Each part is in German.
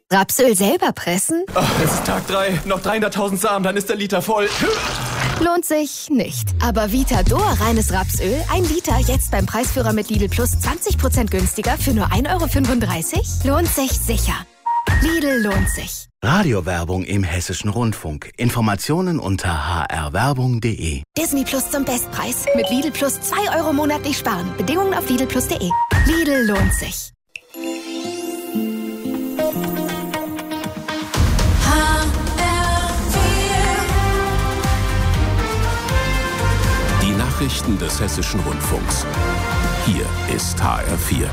Rapsöl selber pressen? Ach, es ist Tag 3, noch 300.000 Samen, dann ist der Liter voll. Lohnt sich nicht. Aber Vitador reines Rapsöl, 1 Liter, jetzt beim Preisführer mit Lidl Plus 20% günstiger für nur 1,35 €? Lohnt sich sicher. Lidl lohnt sich. Radiowerbung im Hessischen Rundfunk. Informationen unter hrwerbung.de. Disney Plus zum Bestpreis. Mit Lidl Plus 2 € monatlich sparen. Bedingungen auf lidlplus.de. Lidl lohnt sich. Die Nachrichten des Hessischen Rundfunks. Hier ist HR4.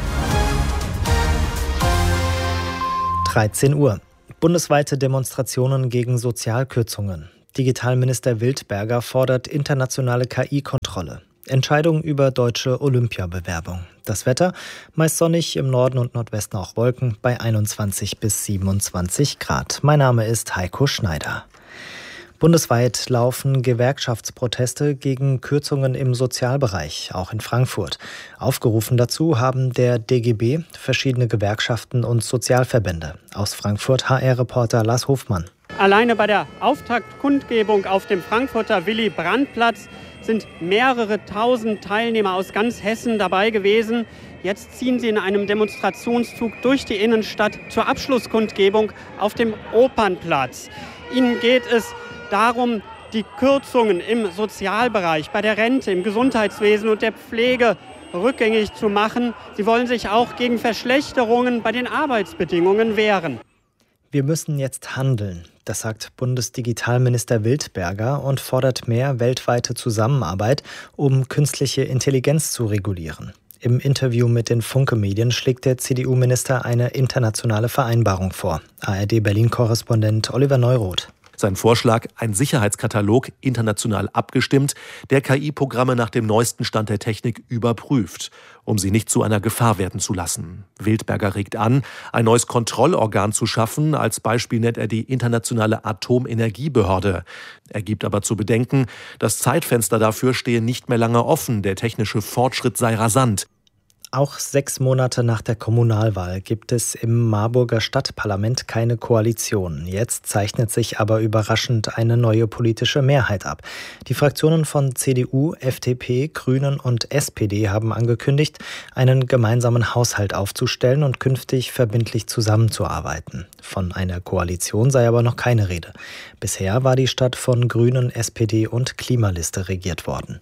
13 Uhr. Bundesweite Demonstrationen gegen Sozialkürzungen. Digitalminister Wildberger fordert internationale KI-Kontrolle. Entscheidung über deutsche Olympiabewerbung. Das Wetter, meist sonnig, im Norden und Nordwesten auch Wolken, bei 21 bis 27 Grad. Mein Name ist Heiko Schneider. Bundesweit laufen Gewerkschaftsproteste gegen Kürzungen im Sozialbereich, auch in Frankfurt. Aufgerufen dazu haben der DGB, verschiedene Gewerkschaften und Sozialverbände. Aus Frankfurt HR-Reporter Lars Hofmann. Alleine bei der Auftaktkundgebung auf dem Frankfurter Willy-Brandt-Platz sind mehrere tausend Teilnehmer aus ganz Hessen dabei gewesen. Jetzt ziehen sie in einem Demonstrationszug durch die Innenstadt zur Abschlusskundgebung auf dem Opernplatz. Ihnen geht es darum, die Kürzungen im Sozialbereich, bei der Rente, im Gesundheitswesen und der Pflege rückgängig zu machen. Sie wollen sich auch gegen Verschlechterungen bei den Arbeitsbedingungen wehren. Wir müssen jetzt handeln, das sagt Bundesdigitalminister Wildberger und fordert mehr weltweite Zusammenarbeit, um künstliche Intelligenz zu regulieren. Im Interview mit den Funke-Medien schlägt der CDU-Minister eine internationale Vereinbarung vor. ARD-Berlin-Korrespondent Oliver Neuroth. Sein Vorschlag, ein Sicherheitskatalog, international abgestimmt, der KI-Programme nach dem neuesten Stand der Technik überprüft, um sie nicht zu einer Gefahr werden zu lassen. Wildberger regt an, ein neues Kontrollorgan zu schaffen. Als Beispiel nennt er die Internationale Atomenergiebehörde. Er gibt aber zu bedenken, das Zeitfenster dafür stehe nicht mehr lange offen. Der technische Fortschritt sei rasant. Auch 6 Monate nach der Kommunalwahl gibt es im Marburger Stadtparlament keine Koalition. Jetzt zeichnet sich aber überraschend eine neue politische Mehrheit ab. Die Fraktionen von CDU, FDP, Grünen und SPD haben angekündigt, einen gemeinsamen Haushalt aufzustellen und künftig verbindlich zusammenzuarbeiten. Von einer Koalition sei aber noch keine Rede. Bisher war die Stadt von Grünen, SPD und Klimaliste regiert worden.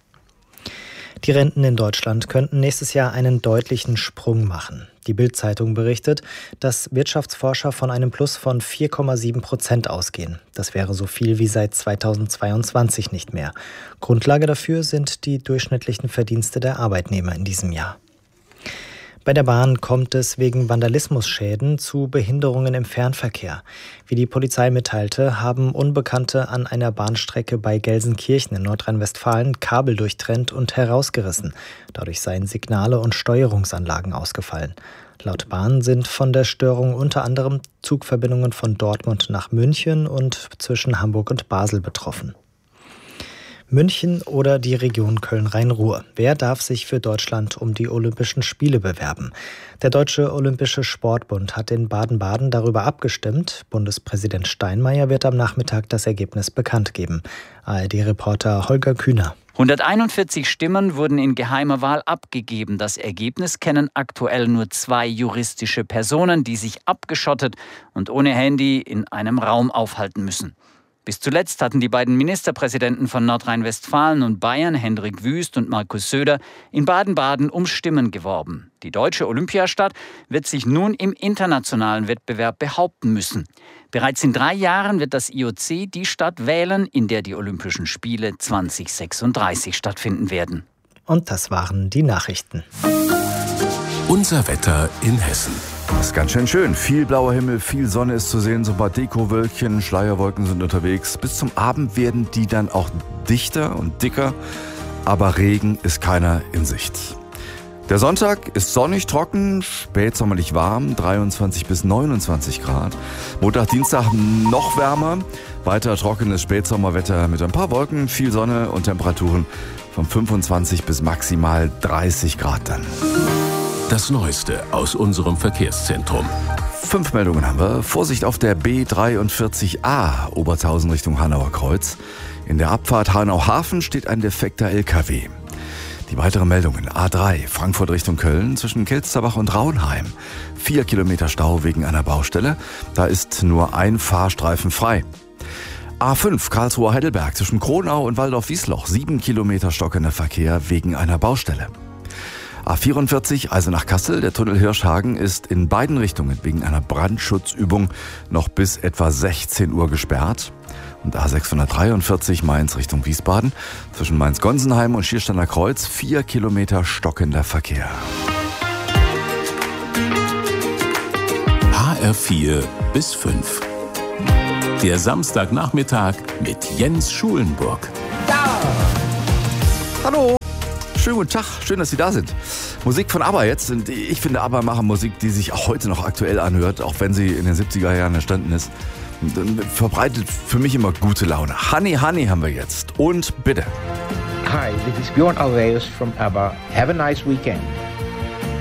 Die Renten in Deutschland könnten nächstes Jahr einen deutlichen Sprung machen. Die Bild-Zeitung berichtet, dass Wirtschaftsforscher von einem Plus von 4,7% ausgehen. Das wäre so viel wie seit 2022 nicht mehr. Grundlage dafür sind die durchschnittlichen Verdienste der Arbeitnehmer in diesem Jahr. Bei der Bahn kommt es wegen Vandalismusschäden zu Behinderungen im Fernverkehr. Wie die Polizei mitteilte, haben Unbekannte an einer Bahnstrecke bei Gelsenkirchen in Nordrhein-Westfalen Kabel durchtrennt und herausgerissen. Dadurch seien Signale und Steuerungsanlagen ausgefallen. Laut Bahn sind von der Störung unter anderem Zugverbindungen von Dortmund nach München und zwischen Hamburg und Basel betroffen. München oder die Region Köln-Rhein-Ruhr. Wer darf sich für Deutschland um die Olympischen Spiele bewerben? Der Deutsche Olympische Sportbund hat in Baden-Baden darüber abgestimmt. Bundespräsident Steinmeier wird am Nachmittag das Ergebnis bekannt geben. ARD-Reporter Holger Kühner. 141 Stimmen wurden in geheimer Wahl abgegeben. Das Ergebnis kennen aktuell nur 2 juristische Personen, die sich abgeschottet und ohne Handy in einem Raum aufhalten müssen. Bis zuletzt hatten die beiden Ministerpräsidenten von Nordrhein-Westfalen und Bayern, Hendrik Wüst und Markus Söder, in Baden-Baden um Stimmen geworben. Die deutsche Olympiastadt wird sich nun im internationalen Wettbewerb behaupten müssen. Bereits in 3 Jahren wird das IOC die Stadt wählen, in der die Olympischen Spiele 2036 stattfinden werden. Und das waren die Nachrichten. Unser Wetter in Hessen. Das ist ganz schön schön. Viel blauer Himmel, viel Sonne ist zu sehen, so ein paar Dekowölkchen, Schleierwolken sind unterwegs. Bis zum Abend werden die dann auch dichter und dicker, aber Regen ist keiner in Sicht. Der Sonntag ist sonnig, trocken, spätsommerlich warm, 23 bis 29 Grad. Montag, Dienstag noch wärmer, weiter trockenes Spätsommerwetter mit ein paar Wolken, viel Sonne und Temperaturen von 25 bis maximal 30 Grad dann. Das Neueste aus unserem Verkehrszentrum. 5 Meldungen haben wir. Vorsicht auf der B43A, Obertshausen Richtung Hanauer Kreuz. In der Abfahrt Hanau-Hafen steht ein defekter LKW. Die weiteren Meldungen. A3, Frankfurt Richtung Köln, zwischen Kelsterbach und Raunheim. 4 Kilometer Stau wegen einer Baustelle. Da ist nur ein Fahrstreifen frei. A5, Karlsruher Heidelberg, zwischen Kronau und Waldorf-Wiesloch. 7 Kilometer stockender Verkehr wegen einer Baustelle. A44, Eisenach-Kassel, der Tunnel Hirschhagen ist in beiden Richtungen wegen einer Brandschutzübung noch bis etwa 16 Uhr gesperrt. Und A643, Mainz Richtung Wiesbaden, zwischen Mainz-Gonsenheim und Schiersteiner Kreuz, 4 Kilometer stockender Verkehr. HR4 bis 5. Der Samstagnachmittag mit Jens Schulenburg. Hallo! Schönen guten Tag, schön, dass Sie da sind. Musik von ABBA jetzt. Und ich finde, ABBA machen Musik, die sich auch heute noch aktuell anhört, auch wenn sie in den 70er Jahren entstanden ist. Verbreitet für mich immer gute Laune. Honey, Honey haben wir jetzt. Und bitte. Hi, this is Björn Ulvaeus from ABBA. Have a nice weekend.